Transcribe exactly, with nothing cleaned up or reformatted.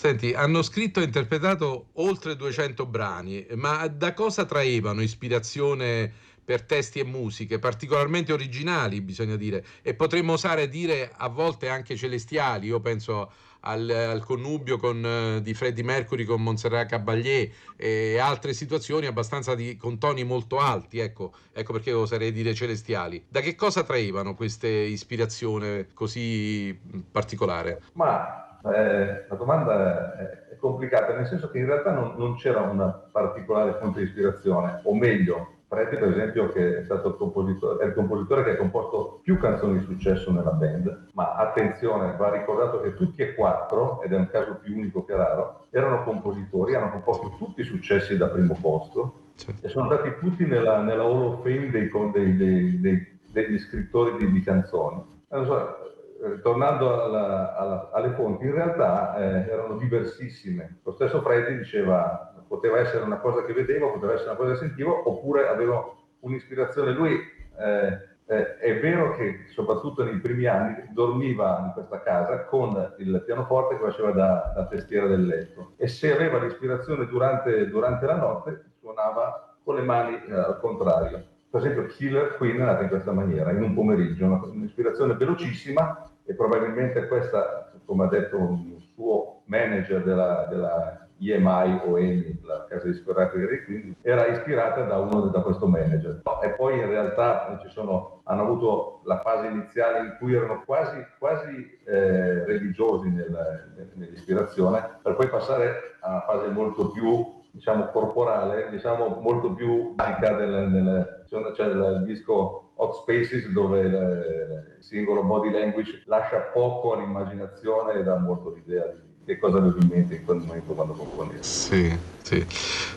Senti, hanno scritto e interpretato oltre duecento brani, ma da cosa traevano ispirazione per testi e musiche? Particolarmente originali, bisogna dire, e potremmo osare dire a volte anche celestiali. Io penso al, al connubio con, eh, di Freddie Mercury con Montserrat Caballé e altre situazioni abbastanza di, con toni molto alti, ecco, ecco perché oserei dire celestiali. Da che cosa traevano queste ispirazioni così mh, particolare? Ma eh, la domanda è, è complicata, nel senso che in realtà non, non c'era una particolare fonte di ispirazione, o meglio, Freddie per esempio, che è stato il compositore, è il compositore che ha composto più canzoni di successo nella band, ma attenzione, va ricordato che tutti e quattro, ed è un caso più unico che raro, erano compositori, hanno composto tutti i successi da primo posto Certo. e sono andati tutti nella, nella Hall of Fame dei, dei, dei, dei, degli scrittori di, di canzoni. Allora, tornando alla, alla, alle fonti, in realtà eh, erano diversissime. Lo stesso Freddie diceva poteva essere una cosa che vedevo, poteva essere una cosa che sentivo, oppure avevo un'ispirazione. Lui eh, eh, è vero che soprattutto nei primi anni dormiva in questa casa con il pianoforte che faceva da, da testiera del letto e se aveva l'ispirazione durante, durante la notte suonava con le mani eh, al contrario. Per esempio Killer Queen è nata in questa maniera, in un pomeriggio, una, un'ispirazione velocissima e probabilmente questa, come ha detto un suo manager della, della E M I o E M I, la casa discografica di Queen, era ispirata da uno da questo manager. E poi in realtà ci sono, hanno avuto la fase iniziale in cui erano quasi, quasi eh, religiosi nel, nell'ispirazione, per poi passare a una fase molto più diciamo corporale, diciamo molto più dedicata nel, nel, c'è il disco Hot Spaces dove il singolo body language lascia poco all'immaginazione e dà molto l'idea di che cosa avevo in mente in quel momento quando componevo. Sì, sì.